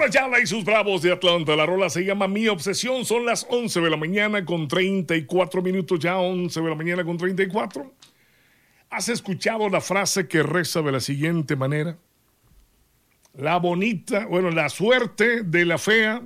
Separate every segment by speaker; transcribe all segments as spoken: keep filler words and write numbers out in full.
Speaker 1: Paul Ayala y sus Bravos de Atlanta. La rola se llama Mi Obsesión. Son las once de la mañana con treinta y cuatro minutos. Ya once de la mañana con treinta y cuatro. ¿Has escuchado la frase que reza de la siguiente manera? La bonita, bueno, la suerte de la fea.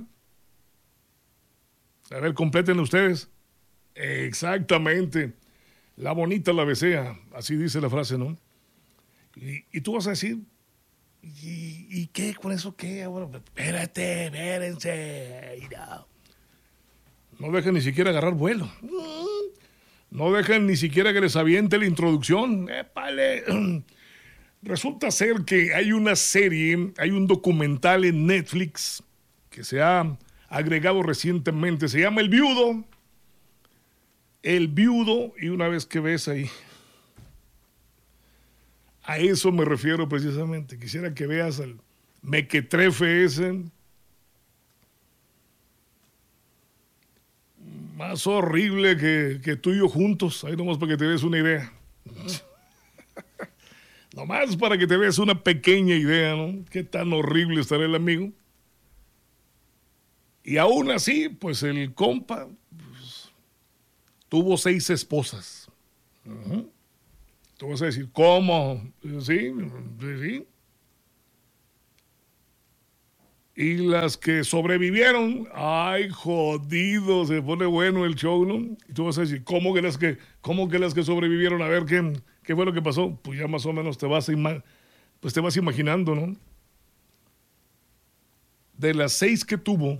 Speaker 1: A ver, completen ustedes. Exactamente. La bonita la desea. Así dice la frase, ¿no? Y, y tú vas a decir, ¿y, y qué? ¿Con eso qué? Bueno, espérate, espérense. No. no dejan ni siquiera agarrar vuelo. No dejan ni siquiera que les aviente la introducción. ¡Épale! Resulta ser que hay una serie, hay un documental en Netflix que se ha agregado recientemente. Se llama El Viudo. El Viudo, y una vez que ves ahí, a eso me refiero precisamente. Quisiera que veas al mequetrefe ese, más horrible que, que tú y yo juntos. Ahí nomás para que te des una idea. Nomás para que te veas una pequeña idea, ¿no? Qué tan horrible estará el amigo. Y aún así, pues el compa pues, tuvo seis esposas. Uh-huh. Tú vas a decir, ¿cómo? Sí, sí. Y las que sobrevivieron, ay, jodido, se pone bueno el show, ¿no? Y tú vas a decir, ¿cómo que las que, cómo que, las que sobrevivieron? A ver, ¿qué, ¿qué fue lo que pasó? Pues ya más o menos te vas, a ima- pues te vas imaginando, ¿no? De las seis que tuvo,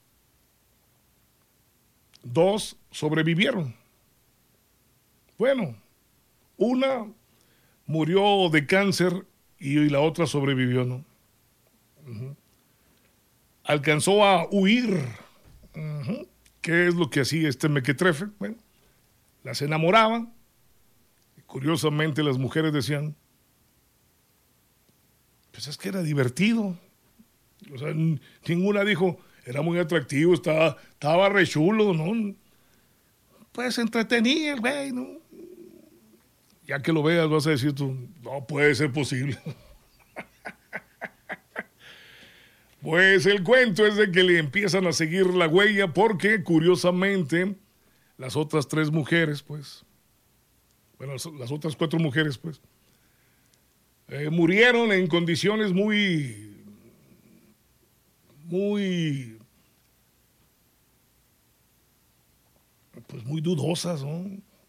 Speaker 1: dos sobrevivieron. Bueno, una murió de cáncer y la otra sobrevivió, ¿no? Uh-huh. Alcanzó a huir. Uh-huh. ¿Qué es lo que hacía este mequetrefe? Bueno, las enamoraban. Y curiosamente las mujeres decían, pues es que era divertido. O sea, n- ninguna dijo, era muy atractivo, estaba, estaba re chulo, ¿no? Pues entretenía el güey, ¿no? Ya que lo veas vas a decir tú, no puede ser posible. Pues el cuento es de que le empiezan a seguir la huella porque, curiosamente, las otras tres mujeres, pues, bueno, las otras cuatro mujeres, pues, eh, murieron en condiciones muy, muy, pues, muy dudosas, ¿no?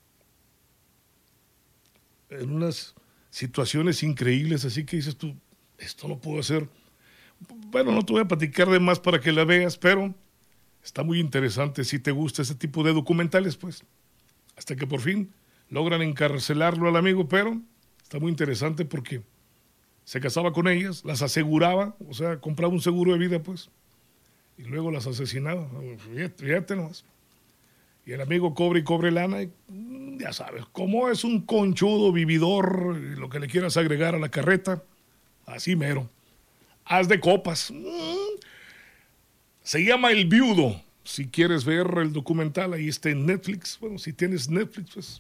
Speaker 1: En unas situaciones increíbles, así que dices tú, esto no puedo hacer. Bueno, no te voy a platicar de más para que la veas, pero está muy interesante si te gusta ese tipo de documentales, pues. Hasta que por fin logran encarcelarlo al amigo, pero está muy interesante porque se casaba con ellas, las aseguraba, o sea, compraba un seguro de vida, pues, y luego las asesinaba. Fíjate, fíjate nomás. Y el amigo cobre y cobre lana, y, ya sabes, como es un conchudo vividor, lo que le quieras agregar a la carreta, así mero. Haz de copas. Se llama El Viudo. Si quieres ver el documental, ahí está en Netflix. Bueno, si tienes Netflix, pues.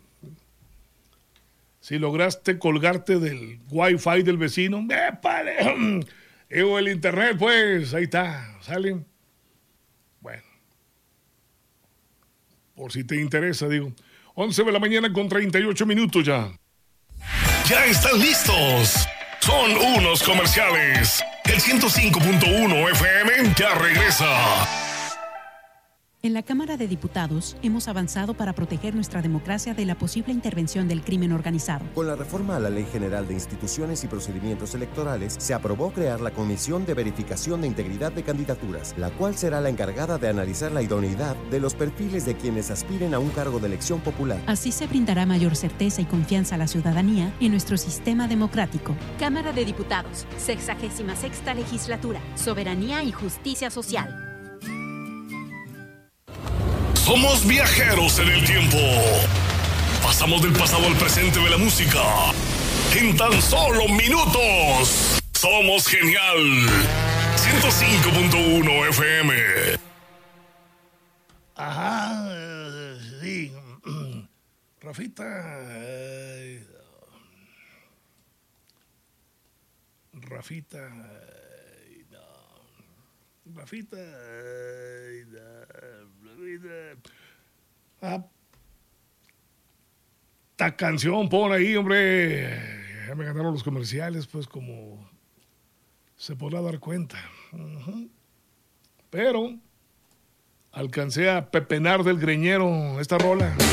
Speaker 1: Si lograste colgarte del Wi-Fi del vecino, ¡épale! O el internet, pues, ahí está. ¿Salen? Bueno. Por si te interesa, digo. once de la mañana con treinta y ocho minutos ya.
Speaker 2: Ya están listos. Son unos comerciales. El ciento cinco punto uno F M ya regresa.
Speaker 3: En la Cámara de Diputados hemos avanzado para proteger nuestra democracia de la posible intervención del crimen organizado.
Speaker 4: Con la reforma a la Ley General de Instituciones y Procedimientos Electorales, se aprobó crear la Comisión de Verificación de Integridad de Candidaturas, la cual será la encargada de analizar la idoneidad de los perfiles de quienes aspiren a un cargo de elección popular.
Speaker 3: Así se brindará mayor certeza y confianza a la ciudadanía en nuestro sistema democrático.
Speaker 5: Cámara de Diputados, sexagésima sexta legislatura, soberanía y justicia social.
Speaker 2: Somos viajeros en el tiempo. Pasamos del pasado al presente de la música. En tan solo minutos. Somos genial. ciento cinco punto uno F M.
Speaker 1: Ajá, sí. Rafita. eh, Rafita. eh, no. Rafita. Ay, no, Rafita. Ah, esta canción pon ahí, hombre. Ya me ganaron los comerciales, pues como se podrá dar cuenta. Uh-huh. Pero alcancé a pepenar del greñero esta rola.